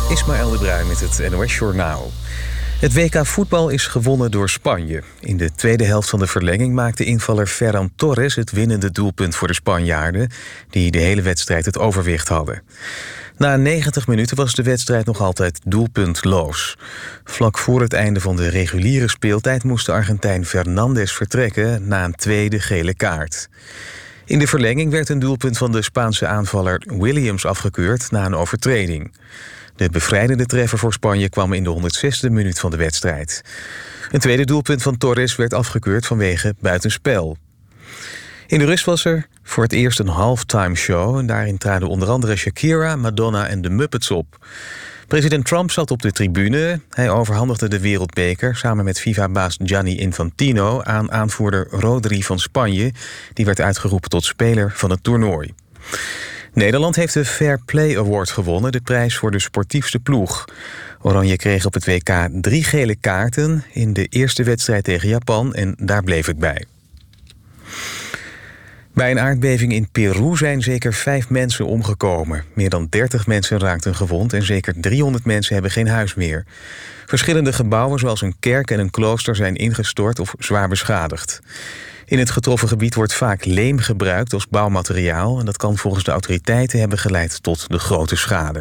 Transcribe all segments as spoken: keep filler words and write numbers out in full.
Ismaël de Bruin met het N O S-journaal. Het W K voetbal is gewonnen door Spanje. In de tweede helft van de verlenging maakte invaller Ferran Torres het winnende doelpunt voor de Spanjaarden, die de hele wedstrijd het overwicht hadden. Na negentig minuten was de wedstrijd nog altijd doelpuntloos. Vlak voor het einde van de reguliere speeltijd moest de Argentijn Fernandes vertrekken na een tweede gele kaart. In de verlenging werd een doelpunt van de Spaanse aanvaller Williams afgekeurd na een overtreding. De bevrijdende treffer voor Spanje kwam in de honderdzesde minuut van de wedstrijd. Een tweede doelpunt van Torres werd afgekeurd vanwege buitenspel. In de rust was er voor het eerst een halftime show en daarin traden onder andere Shakira, Madonna en de Muppets op. President Trump zat op de tribune. Hij overhandigde de wereldbeker samen met FIFA-baas Gianni Infantino aan aanvoerder Rodri van Spanje. Die werd uitgeroepen tot speler van het toernooi. Nederland heeft de Fair Play Award gewonnen, de prijs voor de sportiefste ploeg. Oranje kreeg op het W K drie gele kaarten in de eerste wedstrijd tegen Japan en daar bleef het bij. Bij een aardbeving in Peru zijn zeker vijf mensen omgekomen. Meer dan dertig mensen raakten gewond en zeker driehonderd mensen hebben geen huis meer. Verschillende gebouwen zoals een kerk en een klooster zijn ingestort of zwaar beschadigd. In het getroffen gebied wordt vaak leem gebruikt als bouwmateriaal en dat kan volgens de autoriteiten hebben geleid tot de grote schade.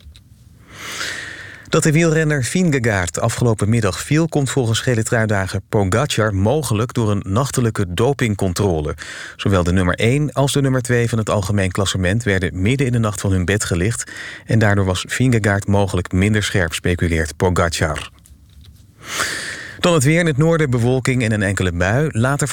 Dat de wielrenner Vingegaard afgelopen middag viel, komt volgens gele truidager Pogačar mogelijk door een nachtelijke dopingcontrole. Zowel de nummer één als de nummer twee van het algemeen klassement werden midden in de nacht van hun bed gelicht en daardoor was Vingegaard mogelijk minder scherp, speculeert Pogačar. Dan het weer: in het noorden bewolking en een enkele bui. Later